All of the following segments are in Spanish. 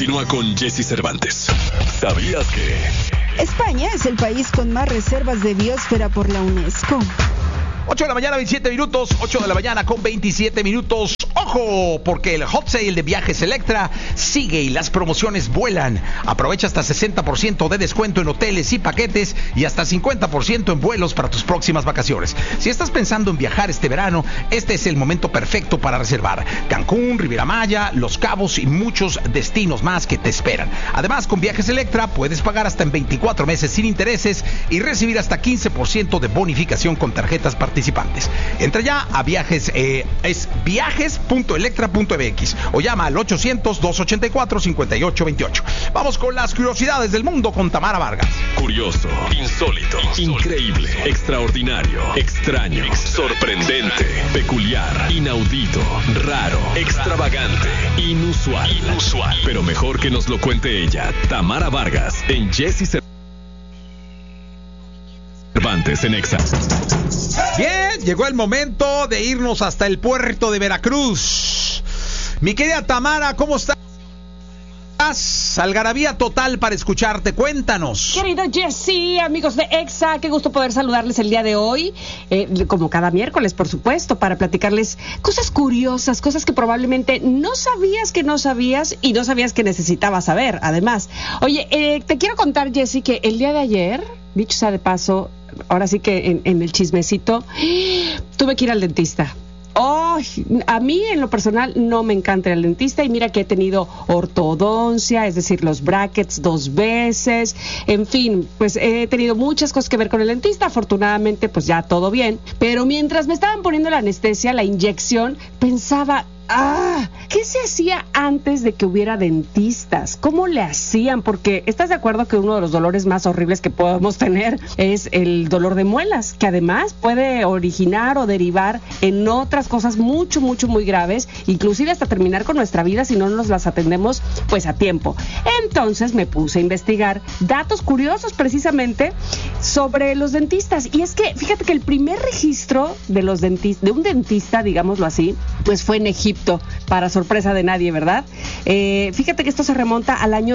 Continúa con Jesse Cervantes. ¿Sabías que España es el país con más reservas de biosfera por la UNESCO? 8 de la mañana, 27 minutos. 8 de la mañana con 27 minutos. ¡Ojo! Porque el hot sale de Viajes Electra sigue y las promociones vuelan. Aprovecha hasta 60% de descuento en hoteles y paquetes y hasta 50% en vuelos para tus próximas vacaciones. Si estás pensando en viajar este verano, este es el momento perfecto para reservar. Cancún, Riviera Maya, Los Cabos y muchos destinos más que te esperan. Además, con Viajes Electra puedes pagar hasta en 24 meses sin intereses y recibir hasta 15% de bonificación con tarjetas participantes. Entra ya a es viajes.electra.mx o llama al 800-284-5828. Vamos con las curiosidades del mundo con Tamara Vargas. Curioso, insólito, increíble, extraordinario, extraño, sorprendente, peculiar, inaudito, raro, extravagante, inusual. Pero mejor que nos lo cuente ella, Tamara Vargas, en Jesse Cervantes en Exa. Bien, llegó el momento de irnos hasta el puerto de Veracruz. Mi querida Tamara, ¿cómo estás? Algarabía total para escucharte, cuéntanos. Querido Jesse, amigos de Exa, qué gusto poder saludarles el día de hoy, como cada miércoles, por supuesto, para platicarles cosas curiosas, cosas que probablemente no sabías que no sabías y no sabías que necesitabas saber, además. Oye, te quiero contar, Jesse, que el día de ayer, dicho sea de paso, ahora sí que en el chismecito, tuve que ir al dentista. Oh, a mí en lo personal no me encanta el dentista y mira que he tenido ortodoncia, es decir, los brackets 2 veces, en fin, pues he tenido muchas cosas que ver con el dentista, afortunadamente pues ya todo bien, pero mientras me estaban poniendo la anestesia, la inyección, pensaba... ¿qué se hacía antes de que hubiera dentistas? ¿Cómo le hacían? Porque estás de acuerdo que uno de los dolores más horribles que podemos tener es el dolor de muelas, que además puede originar o derivar en otras cosas muy graves, inclusive hasta terminar con nuestra vida si no nos las atendemos pues a tiempo. Entonces me puse a investigar datos curiosos precisamente sobre los dentistas, y es que fíjate que el primer registro de los de un dentista, digámoslo así, pues fue en Egipto, para sorpresa de nadie, ¿verdad? Fíjate que esto se remonta al año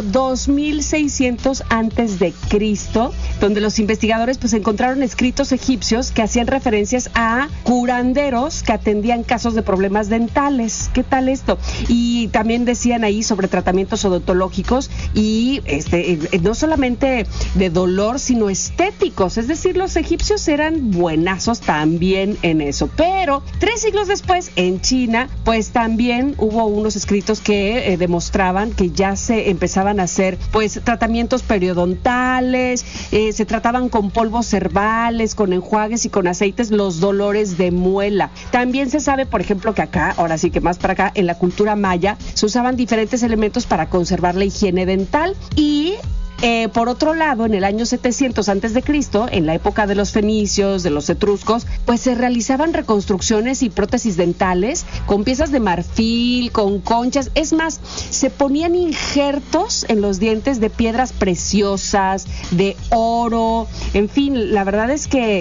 2600 antes de Cristo, donde los investigadores pues encontraron escritos egipcios que hacían referencias a curanderos que atendían casos de problemas dentales. ¿Qué tal esto? Y también decían ahí sobre tratamientos odontológicos y no solamente de dolor, sino estéticos. Es decir, los egipcios eran buenazos también en eso. Pero 3 siglos después, en China, pues también hubo unos escritos que demostraban que ya se empezaban a hacer pues tratamientos periodontales, se trataban con polvos herbales, con enjuagues y con aceites los dolores de muela. También se sabe, por ejemplo, que acá, ahora sí que más para acá, en la cultura maya, se usaban diferentes elementos para conservar la higiene dental y... por otro lado, en el año 700 antes de Cristo, en la época de los fenicios, de los etruscos, pues se realizaban reconstrucciones y prótesis dentales con piezas de marfil, con conchas. Es más, se ponían injertos en los dientes de piedras preciosas, de oro. En fin, la verdad es que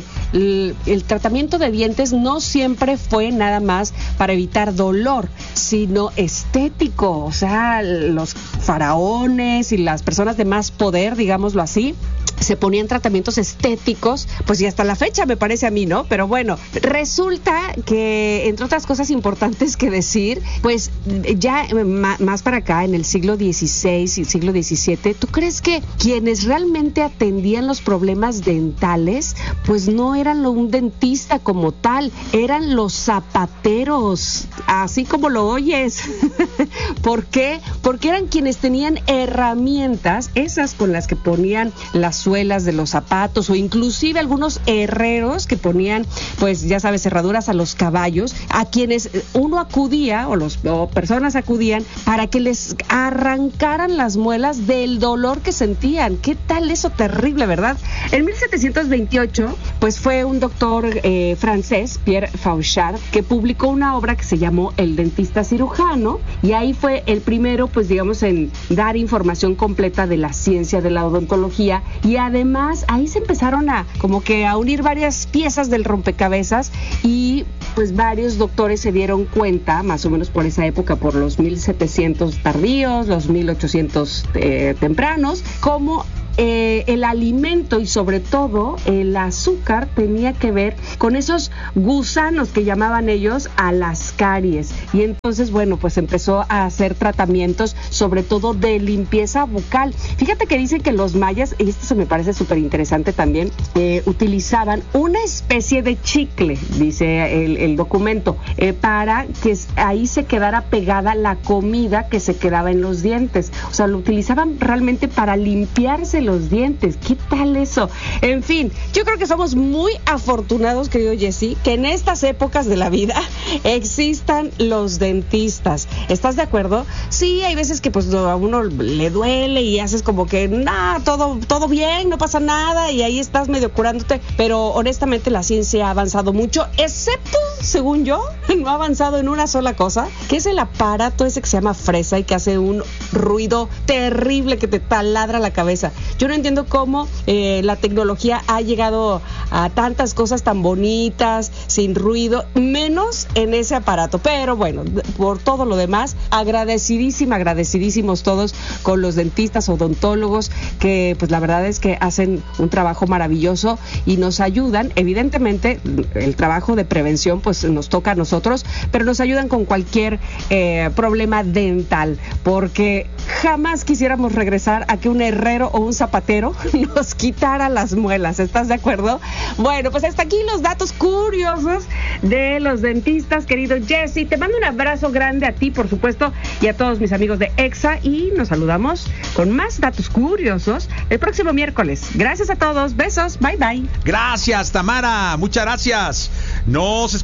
el tratamiento de dientes no siempre fue nada más para evitar dolor, sino estético. O sea, los faraones y las personas de más poder, digámoslo así, se ponían tratamientos estéticos, pues y hasta la fecha me parece a mí, ¿no? Pero bueno, resulta que, entre otras cosas importantes que decir, pues ya más para acá, en el siglo XVI y siglo XVII, ¿tú crees que quienes realmente atendían los problemas dentales, pues no eran un dentista como tal, eran los zapateros, así como lo oyes? ¿Por qué? Porque eran quienes tenían herramientas, esas con las que ponían las suelas de los zapatos, o inclusive algunos herreros que ponían, pues ya sabes, cerraduras a los caballos, a quienes uno acudía o personas acudían para que les arrancaran las muelas del dolor que sentían. ¿Qué tal eso? Terrible, ¿verdad? En 1728, pues fue un doctor francés, Pierre Fauchard, que publicó una obra que se llamó El dentista cirujano, y ahí fue el primero, pues digamos, en dar información completa de la ciencia de la odontología, y Y además ahí se empezaron a unir varias piezas del rompecabezas y pues varios doctores se dieron cuenta, más o menos por esa época, por los 1700 tardíos, los 1800 tempranos, cómo el alimento y sobre todo el azúcar tenía que ver con esos gusanos que llamaban ellos a las caries. Y entonces, bueno, pues empezó a hacer tratamientos sobre todo de limpieza bucal. Fíjate que dicen que los mayas, y esto se me parece súper interesante también, utilizaban una especie de chicle, dice el documento, para que ahí se quedara pegada la comida que se quedaba en los dientes. O sea, lo utilizaban realmente para limpiarse los dientes. ¿Qué tal eso? En fin, yo creo que somos muy afortunados, querido Jesse, que en estas épocas de la vida existan los dentistas. ¿Estás de acuerdo? Sí, hay veces que pues a uno le duele y haces como que todo bien, no pasa nada y ahí estás medio curándote, pero honestamente la ciencia ha avanzado mucho, excepto, según yo, no ha avanzado en una sola cosa, que es el aparato ese que se llama fresa y que hace un ruido terrible que te taladra la cabeza. Yo no entiendo cómo la tecnología ha llegado a tantas cosas tan bonitas, sin ruido, menos en ese aparato. Pero bueno, por todo lo demás, agradecidísimos todos con los dentistas, odontólogos, que pues la verdad es que hacen un trabajo maravilloso y nos ayudan. Evidentemente, el trabajo de prevención pues nos toca a nosotros, pero nos ayudan con cualquier problema dental, porque jamás quisiéramos regresar a que un herrero o un zapatero nos quitara las muelas. ¿Estás de acuerdo? Bueno, pues hasta aquí los datos curiosos de los dentistas, querido Jesse. Te mando un abrazo grande a ti, por supuesto, y a todos mis amigos de EXA, y nos saludamos con más datos curiosos el próximo miércoles. Gracias a todos, besos, bye bye. Gracias, Tamara, muchas gracias. Nos escuchamos